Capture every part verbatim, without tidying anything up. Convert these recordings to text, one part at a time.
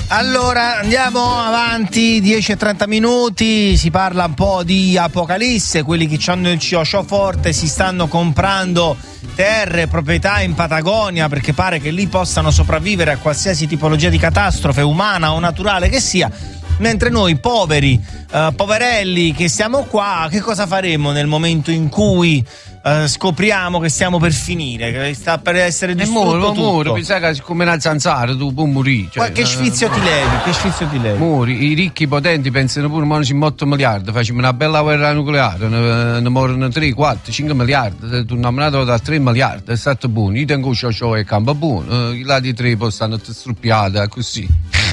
Allora andiamo avanti, dieci e trenta minuti, si parla un po' di apocalisse, quelli che hanno il ciocio forte si stanno comprando terre, proprietà in Patagonia perché pare che lì possano sopravvivere a qualsiasi tipologia di catastrofe umana o naturale che sia, mentre noi poveri, uh, poverelli che siamo qua, che cosa faremo nel momento in cui Uh, scopriamo che stiamo per finire, che sta per essere distrutto muore, tutto. muore, pensa che come una zanzara tu puoi morire. Cioè, che sfizio ti levi? Che sfizio ti levi? Muori, i ricchi i potenti pensano pure che ci otto miliardi, facciamo una bella guerra nucleare, ne, ne muoiono tre, quattro, cinque miliardi, tu nominato da tre miliardi, è stato buono, io tengo ciò ciò e campo buono, i lati tre poi stanno struppiati così.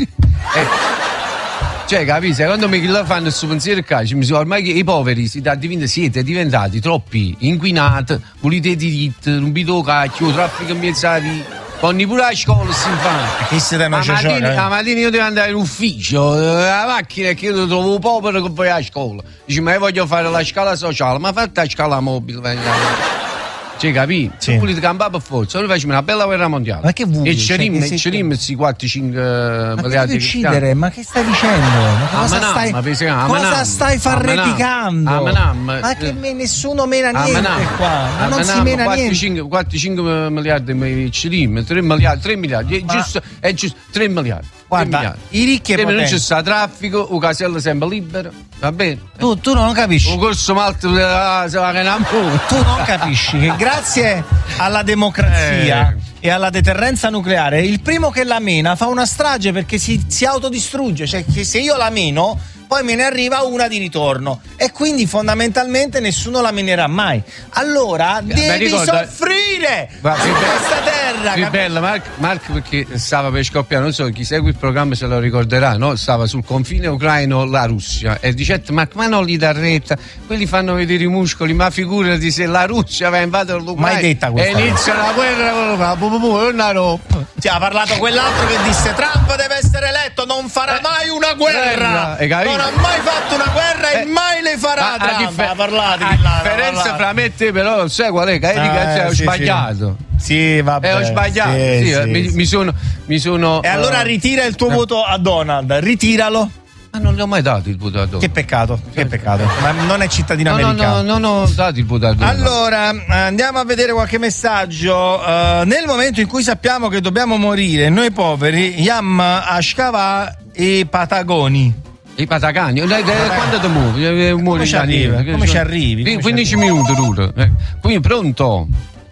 eh. Cioè, capisci? Secondo me che lo fanno questo pensiero qua, ormai che i poveri siete diventati troppi inquinati, volete diritti, non vi do cacchio, traffico in mezzo a vita, ogni pure a scuola si fa. Che si danno la mattina, la mattina io devo andare in ufficio, la macchina che io trovo povero che poi a scuola. Dici, ma io voglio fare la scala sociale, ma fate la scala mobile. Cioè, capì? Sì. Se volete campare per forza, noi facciamo una bella guerra mondiale. Ma che vuoi? E ci rimmo, cioè, ci rimmo questi quattro cinque ma miliardi di uccidere, ma che stai dicendo? Ma cosa Amanam, stai, ma pensi, cosa Amanam, stai farneticando? Amanam, ma che me, nessuno mena niente Amanam, qua, ma non Amanam, si mena quattro, niente. cinque, quattro cinque miliardi ci rimmo, tre miliardi, tre miliardi, è Ma... giusto, è giusto, tre miliardi. Guarda, i ricchi e potenti. Non c'è sta traffico, un casello sempre libero, va bene? Tu, tu non capisci. Un corso malto ah, se va che non può. Tu non capisci che grazie alla democrazia eh. e alla deterrenza nucleare il primo che la mena fa una strage perché si, si autodistrugge, cioè che se io la meno poi me ne arriva una di ritorno e quindi fondamentalmente nessuno la menerà mai. Allora devi ricorda, soffrire ma, su questa terra. Che bella Marco, Marco perché stava per scoppiare, non so chi segue il programma se lo ricorderà, no? Stava sul confine ucraino la Russia e dicette Marco ma non gli dà retta, quelli fanno vedere i muscoli, ma figurati se la Russia va a invadere l'Ucraina mai detta questa e inizia la guerra con l'Ucraina. Sì, ha parlato quell'altro che disse Trump deve essere eletto, non farà mai una guerra, guerra non ha mai fatto una guerra e eh, mai le farà. A, Trump a, differ- a differenza fra me e te però sai qual è? Che eh, ho sì, sbagliato sì, vabbè, eh, ho sbagliato sì, sì, sì, mi, sì. Mi, sono, mi sono e uh, allora ritira il tuo uh, voto a Donald, ritiralo. Ma non gli ho mai dato il voto a Donald. Che peccato, che peccato. Ma non è cittadino no, americano. No, no, non ho dato il voto a Donald. Allora, andiamo a vedere qualche messaggio. Uh, nel momento in cui sappiamo che dobbiamo morire, noi poveri, Yam a scava e Patagoni. I patagani, eh, quando ti muovi? Come ci arrivi? Come ci arrivi? quindici minuti dura. Eh. Quindi pronto?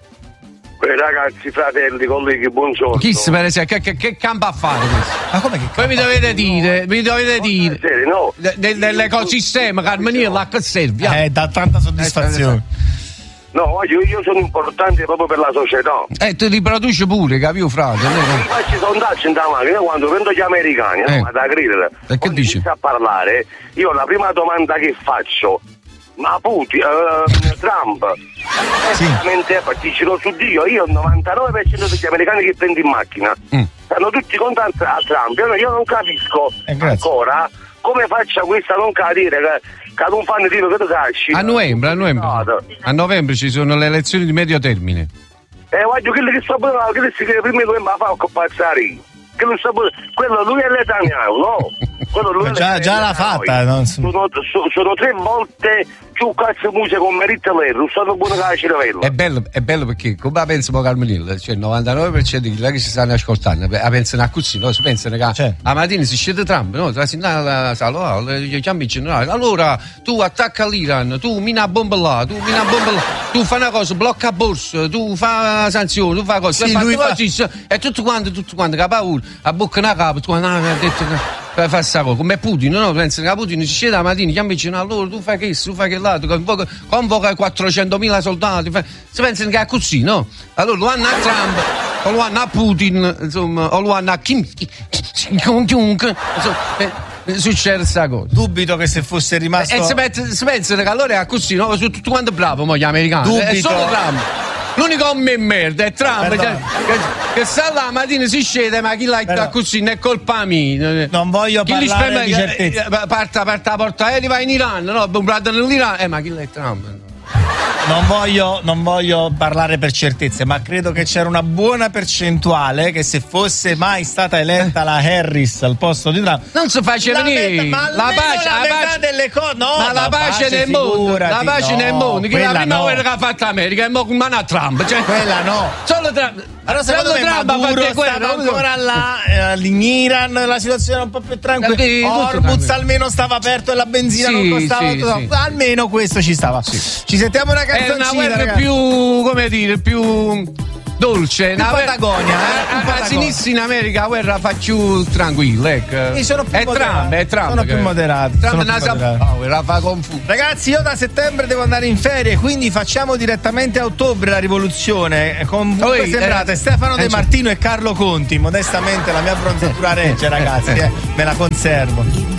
Ragazzi, fratelli, colleghi, buongiorno. Chi si per esempio, che, che, che campo a fare questo? Ma come che poi mi dovete dire, mi dovete dire no. de, de, dell'ecosistema Carmenilla a che serve? Eh, dà tanta soddisfazione. No, io, io sono importante proprio per la società. Eh, tu riproduci pure, capito, frate? Io faccio i sondaggi in macchina quando prendo gli americani, eh. no, da credere. E che dici? a parlare, io la prima domanda che faccio, ma Putin, uh, Trump, sì. Veramente particino su Dio, io il novantanove per cento degli americani che prendo in macchina mm. stanno tutti contenti a Trump, io non capisco eh, ancora come faccia questa non cadere che che non fanno dire che tu casci. A novembre, a novembre. A novembre ci sono le elezioni di medio termine. Eh, voglio quelli che sto parlando, che si che prima novembre fa con Pazzari. Che non so, quello lui è l'Etaniano, no? Quello lui già, già l'ha fatta, non so. sono, sono, sono tre volte più cazzo musica con Merita Lerro, sono buono che la cervella. È bello, è bello perché come la pensano Carmenilla, cioè il novantanove per cento di quelli che si stanno ascoltando la pensano a così, no? Si pensano che cioè. a mattina si scende Trump, no? Tra la sala, gli chiami generale, allora tu attacca l'Iran, tu mina bomba là, tu mina bomba là, tu fai una cosa, blocca la borsa, tu fai sanzioni, tu fai cose, sì, lui fa... e tutto quanto, tutto quanto, che ha paura, a bocca una capa, tu ha detto per fare sta cosa, come Putin, no? Pensano che Putin si scende la mattina, chiama vicino, allora tu fai questo, tu fai quell'altro, convoca, convoca quattrocentomila soldati, fai... si pensano che è così, no? Allora lo hanno a Trump, o lo hanno a Putin, insomma, o lo hanno a Kim Jong-un, succede sta cosa. Dubito che se fosse rimasto... E si, met- si pensano che allora è così, no? Sono tutti quanti bravi, mo, gli americani. Dubito. È solo Trump. L'unico a me merda è Trump che, che, che sta là la mattina si scende, ma chi l'ha detto così, non è colpa mia. Non voglio chi parlare spema, di certezza. Parte, parte la porta aerea, va in Iran, no? Bombarda nell'Iran, eh ma chi l'ha Trump? non voglio, non voglio parlare per certezze, ma credo che c'era una buona percentuale che se fosse mai stata eletta la Harris al posto di Trump non si faceva niente. Ma la pace, la la metà pace delle cose, no, ma la pace nel mondo, la pace no, nel mondo, che la prima no. guerra che ha fatto l'America è mo con mano a Trump, cioè, quella no. Solo Trump. Allora secondo me Trump Maduro ha fatto stava guerra, ancora là, eh, in Iran la situazione era un po' più tranquilla. Sì, Hormuz almeno stava aperto e la benzina sì, non costava sì, tutto, sì. almeno questo ci stava. Sì. Ci sentiamo una canzoncina. È una guerra ragazzi. più, come dire, più dolce, più una Patagonia, eh? a, a, a sinistra in America la guerra fa più tranquilla, ecco. Sì, sono più è moderati. Trump, è Trump. Sono che... più moderati. Trump sono non più sa moderati. la fa confuso. Ragazzi, io da settembre devo andare in ferie, quindi facciamo direttamente a ottobre la rivoluzione. Con voi sembrate eh, Stefano De Martino e Carlo Conti. Modestamente la mia bronzatura regge, ragazzi, eh, me la conservo.